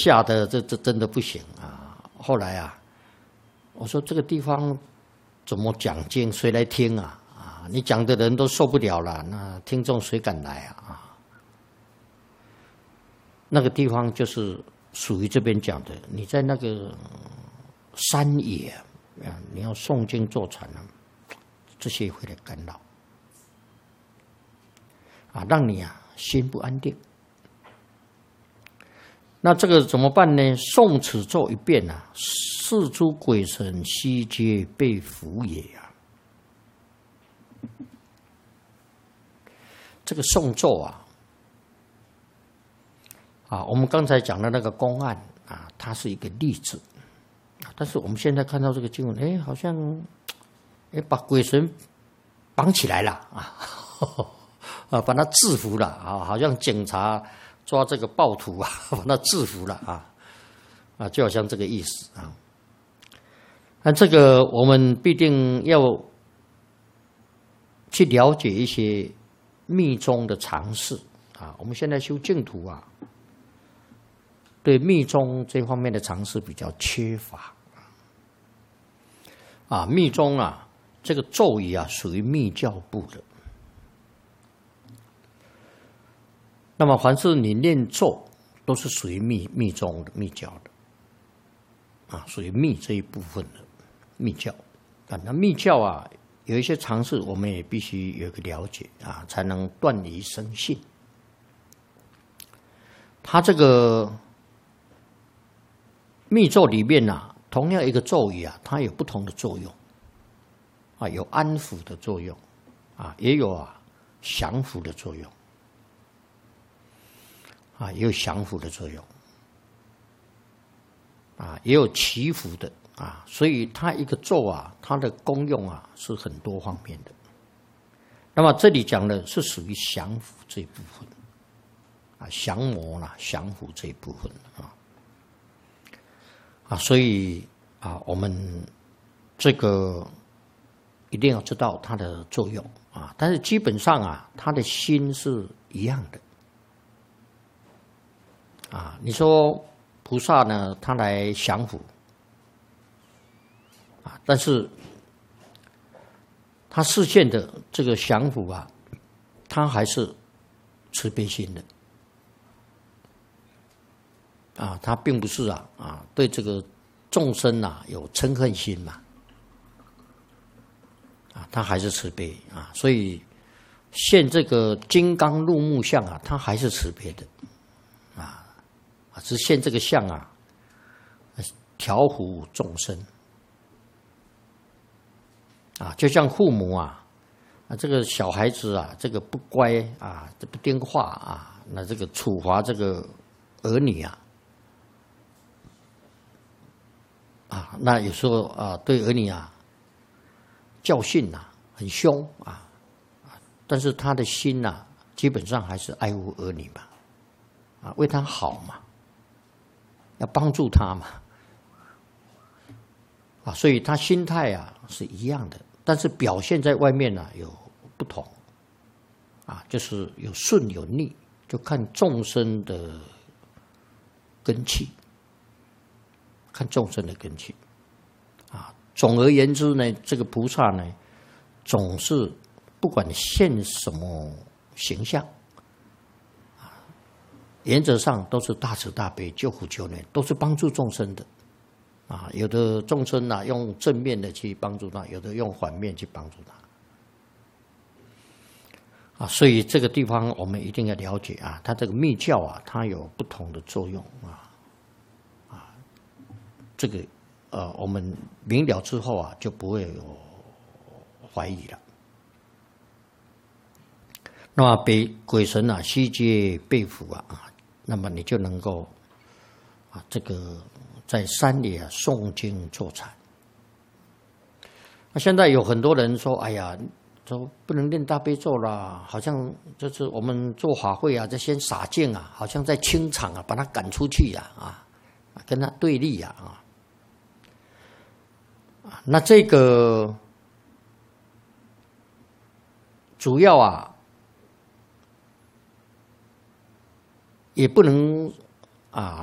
吓得这真的不行啊！后来啊，我说这个地方怎么讲经，谁来听啊？啊，你讲的人都受不了了，那听众谁敢来啊？那个地方就是属于这边讲的，你在那个山野啊，你要诵经坐禅啊，这些会来干扰啊，让你啊心不安定。那这个怎么办呢？诵此咒一遍啊，四诸鬼神悉皆被伏也啊。这个诵咒啊，我们刚才讲的那个公案啊，它是一个例子啊。但是我们现在看到这个经文，好像把鬼神绑起来了啊，啊，把他制服了啊，好像警察抓这个暴徒啊，把他制服了啊，就好像这个意思啊。那这个我们必定要去了解一些密宗的常识啊。我们现在修净土啊，对密宗这方面的常识比较缺乏啊。密宗啊，这个咒语啊，属于密教部的。那么，凡是你念咒，都是属于密宗的、密教的，啊，属于密这一部分的密教。啊，那密教啊，有一些常识，我们也必须有个了解啊，才能断疑生信。它这个密咒里面啊，同样一个咒语啊，它有不同的作用啊，有安抚的作用啊，也有降伏的作用。啊，也有降伏的作用，啊，也有祈福的啊，所以它一个咒啊，它的功用啊是很多方面的。那么这里讲的是属于降伏这一部分，啊，降魔啦，降伏这一部分啊，所以啊，我们这个一定要知道它的作用啊，但是基本上啊，它的心是一样的。啊，你说菩萨呢，他来降伏啊，但是他示现的这个降伏啊，他还是慈悲心的啊，他并不是对这个众生有嗔恨心嘛，啊，他还是慈悲啊，所以现这个金刚入目相啊，他还是慈悲的。只现这个相啊，调伏众生啊，就像父母这个小孩子这个不乖这不听话那这个处罚这个儿女那有时候对儿女教训很凶但是他的心基本上还是爱护儿女嘛，为他好嘛。要帮助他嘛，所以他心态是一样的，但是表现在外面有不同，就是有顺有逆，就看众生的根器，看众生的根器，总而言之呢，这个菩萨呢，总是不管现什么形象。原则上都是大慈大悲、救苦救难，都是帮助众生的有的众生用正面的去帮助他，有的用反面去帮助他所以这个地方我们一定要了解它这个密教它有不同的作用这个我们明了之后就不会有怀疑了。那么被鬼神悉皆被伏那么你就能够这个在山里诵经坐禅。那现在有很多人说，哎呀，说不能念大悲咒啦，好像就是我们做法会就先洒净好像在清场把他赶出去跟他对立那这个主要也不能